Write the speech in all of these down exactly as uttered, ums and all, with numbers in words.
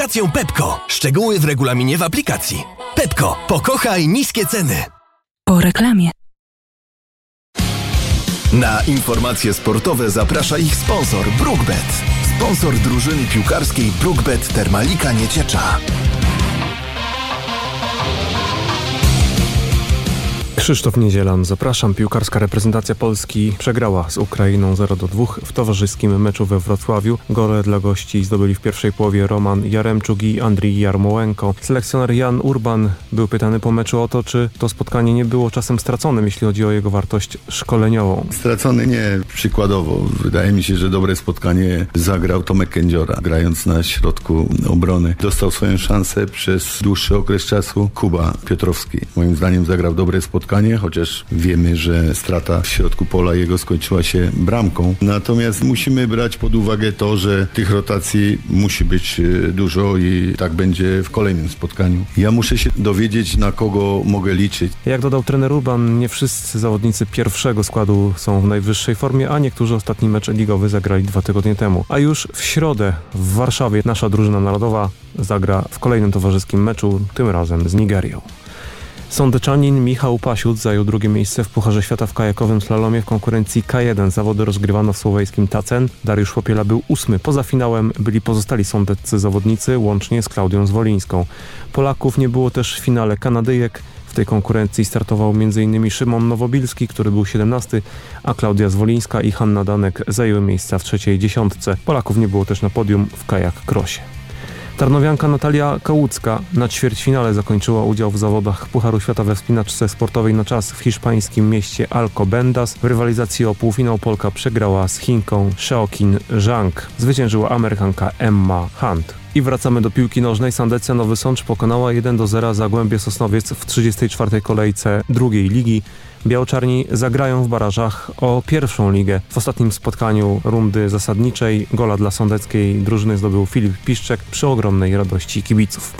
aplikacją Pepko. Szczegóły w regulaminie w aplikacji. Pepko. Pokochaj niskie ceny. Po reklamie. Na informacje sportowe zaprasza ich sponsor BrookBet. Sponsor drużyny piłkarskiej BrookBet Termalika Nieciecza. Krzysztof Niezielan, zapraszam. Piłkarska reprezentacja Polski przegrała z Ukrainą zero do dwóch w towarzyskim meczu we Wrocławiu. Gole dla gości zdobyli w pierwszej połowie Roman Jaremczuk i Andrii Jarmołenko. Selekcjoner Jan Urban był pytany po meczu o to, czy to spotkanie nie było czasem straconym, jeśli chodzi o jego wartość szkoleniową. Stracony nie, przykładowo. Wydaje mi się, że dobre spotkanie zagrał Tomek Kędziora, grając na środku obrony. Dostał swoją szansę przez dłuższy okres czasu Kuba Piotrowski. Moim zdaniem zagrał dobre spotkanie, chociaż wiemy, że strata w środku pola jego skończyła się bramką. Natomiast musimy brać pod uwagę to, że tych rotacji musi być dużo i tak będzie w kolejnym spotkaniu. Ja muszę się dowiedzieć, na kogo mogę liczyć. Jak dodał trener Urban, nie wszyscy zawodnicy pierwszego składu są w najwyższej formie, a niektórzy ostatni mecz ligowy zagrali dwa tygodnie temu. A już w środę w Warszawie nasza drużyna narodowa zagra w kolejnym towarzyskim meczu, tym razem z Nigerią. Sądeczanin Michał Pasiut zajął drugie miejsce w Pucharze Świata w kajakowym slalomie w konkurencji K jeden. Zawody rozgrywano w słoweńskim Tacen. Dariusz Popiela był ósmy. Poza finałem byli pozostali sądeccy zawodnicy, łącznie z Klaudią Zwolińską. Polaków nie było też w finale Kanadyjek. W tej konkurencji startował m in Szymon Nowobilski, który był siedemnasty, a Klaudia Zwolińska i Hanna Danek zajęły miejsca w trzeciej dziesiątce. Polaków nie było też na podium w kajak crossie. Tarnowianka Natalia Kałucka na ćwierćfinale zakończyła udział w zawodach Pucharu Świata we wspinaczce sportowej na czas w hiszpańskim mieście Alcobendas. W rywalizacji o półfinał Polka przegrała z Chinką Xiaoqin Zhang. Zwyciężyła Amerykanka Emma Hunt. I wracamy do piłki nożnej. Sandecja Nowy Sącz pokonała jeden do zera Zagłębie Sosnowiec w trzydziestej czwartej kolejce drugiej ligi. Biało-czarni zagrają w barażach o pierwszą ligę. W ostatnim spotkaniu rundy zasadniczej gola dla sądeckiej drużyny zdobył Filip Piszczek przy ogromnej radości kibiców.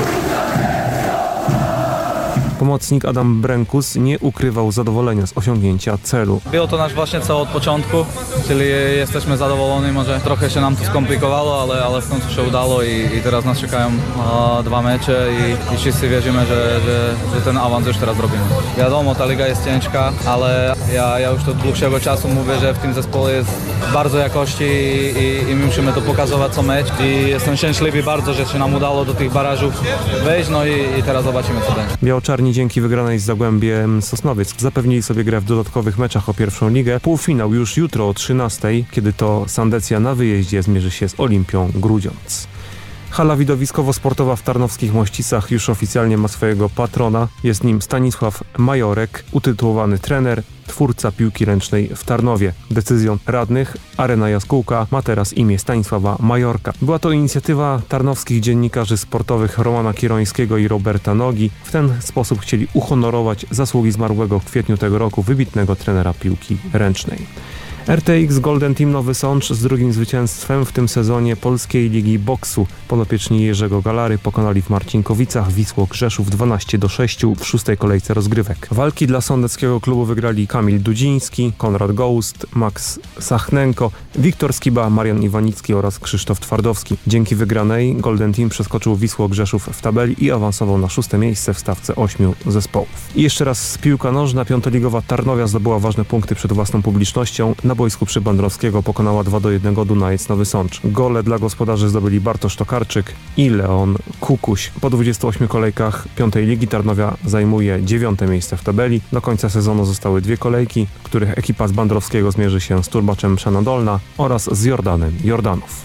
Pomocnik Adam Brękus nie ukrywał zadowolenia z osiągnięcia celu. Było to nasz właśnie cel od początku, czyli jesteśmy zadowoleni, może trochę się nam to skomplikowało, ale, ale w końcu się udało i, i teraz nas czekają o, dwa mecze i, i wszyscy wierzymy, że, że, że ten awans już teraz robimy. Wiadomo, ta liga jest ciężka, ale ja, ja już od dłuższego czasu mówię, że w tym zespole jest bardzo jakości i, i, i my musimy to pokazywać co mecz i jestem szczęśliwy bardzo, że się nam udało do tych barażów wejść, no i, i teraz zobaczymy co będzie. Biało-czarni dzięki wygranej z Zagłębiem Sosnowiec zapewnili sobie grę w dodatkowych meczach o pierwszą ligę. Półfinał już jutro o trzynastej, kiedy to Sandecja na wyjeździe zmierzy się z Olimpią Grudziądz. Hala widowiskowo-sportowa w Tarnowskich Mościsach już oficjalnie ma swojego patrona. Jest nim Stanisław Majorek, utytułowany trener, twórca piłki ręcznej w Tarnowie. Decyzją radnych Arena Jaskółka ma teraz imię Stanisława Majorka. Była to inicjatywa tarnowskich dziennikarzy sportowych Romana Kierońskiego i Roberta Nogi. W ten sposób chcieli uhonorować zasługi zmarłego w kwietniu tego roku wybitnego trenera piłki ręcznej. R T X Golden Team Nowy Sącz z drugim zwycięstwem w tym sezonie Polskiej Ligi Boksu. Podopieczni Jerzego Galary pokonali w Marcinkowicach Wisło Krzeszów dwanaście do sześciu w szóstej kolejce rozgrywek. Walki dla sądeckiego klubu wygrali Kamil Dudziński, Konrad Goust, Max Sachnenko, Wiktor Skiba, Marian Iwanicki oraz Krzysztof Twardowski. Dzięki wygranej Golden Team przeskoczył Wisło Grzeszów w tabeli i awansował na szóste miejsce w stawce ośmiu zespołów. I jeszcze raz piłka nożna. Piątoligowa Tarnowia zdobyła ważne punkty przed własną publicznością. Na boisku przy Bandrowskiego pokonała dwa do jednego Dunajec Nowy Sącz. Gole dla gospodarzy zdobyli Bartosz Tokarczyk i Leon Kukuś. Po dwudziestu ośmiu kolejkach piątej ligi Tarnowia zajmuje dziewiąte miejsce w tabeli. Do końca sezonu zostały dwie kolejki, w których ekipa z Bandrowskiego zmierzy się z Turbaczem Mszana Dolna oraz z Jordanem Jordanów.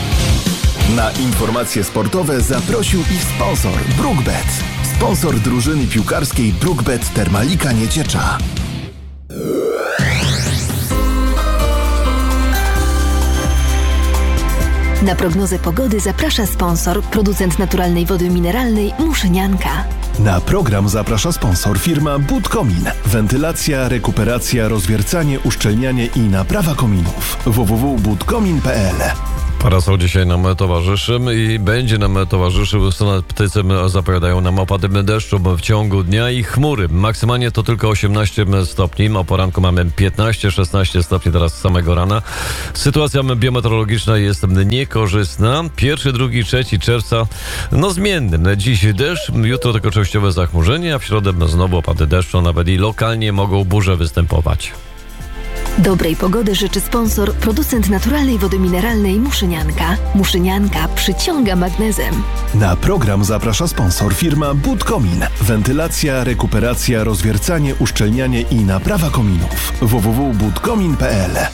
Na informacje sportowe zaprosił ich sponsor BrookBet. Sponsor drużyny piłkarskiej BrookBet Termalika Nieciecza. Na prognozę pogody zaprasza sponsor, producent naturalnej wody mineralnej Muszynianka. Na program zaprasza sponsor firma Budkomin. Wentylacja, rekuperacja, rozwiercanie, uszczelnianie i naprawa kominów. w w w kropka budkomin kropka p l. Parasol dzisiaj nam towarzyszy i będzie nam towarzyszył. Synoptycy zapowiadają nam opady deszczu w ciągu dnia i chmury. Maksymalnie to tylko osiemnaście stopni. O poranku mamy piętnaście szesnaście stopni teraz z samego rana. Sytuacja biometeorologiczna jest niekorzystna. Pierwszy, drugi, trzeci czerwca no zmienny. Dziś deszcz, jutro tylko częściowe zachmurzenie, a w środę znowu opady deszczu, nawet i lokalnie mogą burze występować. Dobrej pogody życzy sponsor, producent naturalnej wody mineralnej Muszynianka. Muszynianka przyciąga magnezem. Na program zaprasza sponsor firma Budkomin. Wentylacja, rekuperacja, rozwiercanie, uszczelnianie i naprawa kominów. w w w kropka budkomin kropka p l.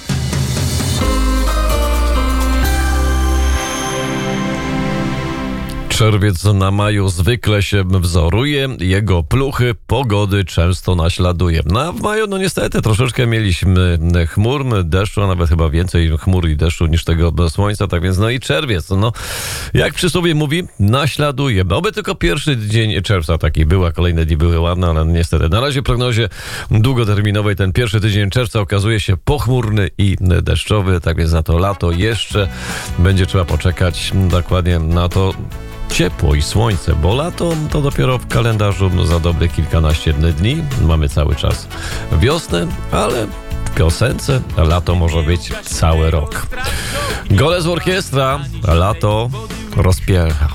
Czerwiec na maju zwykle się wzoruje, jego pluchy pogody często naśladuje. No a w maju, no niestety, troszeczkę mieliśmy chmur, deszczu, a nawet chyba więcej chmur i deszczu niż tego słońca, tak więc no i czerwiec, no jak przysłowie mówi, naśladuje. Oby tylko pierwszy dzień czerwca taki był, a kolejne dni były ładne, ale niestety na razie w prognozie długoterminowej ten pierwszy tydzień czerwca okazuje się pochmurny i deszczowy, tak więc na to lato jeszcze będzie trzeba poczekać dokładnie na to, ciepło i słońce, bo lato to dopiero w kalendarzu za dobre kilkanaście dni. Mamy cały czas wiosnę, ale w piosence lato może być cały rok. Golec Orkiestra, lato rozpiecha.